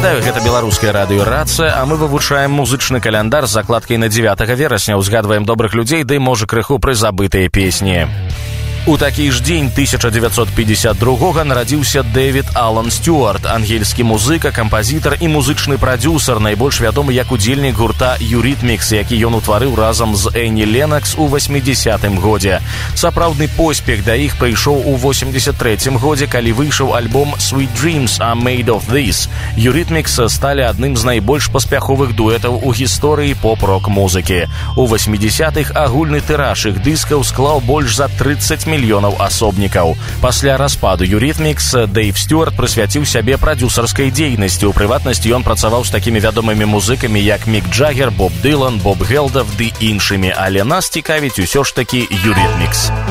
Нагадаю, гэта беларуская радыёрацыя, а мы вывучаем музычны каляндар з закладкай на 9 верасня, узгадваем добрых людзей, ды, можа, крыху прызабытыя песні. У такі ж дзень 1952 нарадзіўся Дэвід Алан Стюарт, ангельскі музыка, кампазітар і музычны прадзюсар, найбольш вядомы як удзельнік гурта «Юритмикс», які ён утварыў разам з Энні Ленакс у 80-м годзе. Сапраўдны поспех да іх прыйшоў у 83-м годзе, калі выйшаў альбом «Sweet Dreams Are Made of This». «Юритмикс» сталі адным з найбольш паспяховых дуэтаў у гісторыі поп-рок-музыкі. У 80-х агульны тыраж іх дыскаў склаў больш за 30 мільёнаў асобнікаў. Пасля распаду «Юритмикс» Дэйв Стюарт прысвяціў сябе прадзюсарскай дзейнасці. У прыватнасці ён працаваў з такімі вядомымі музыкамі, як Мік Джаггер, Боб Дылан, Боб Гелдов ды іншымі, але нас цікавіць усё ж такі «Юритмикс».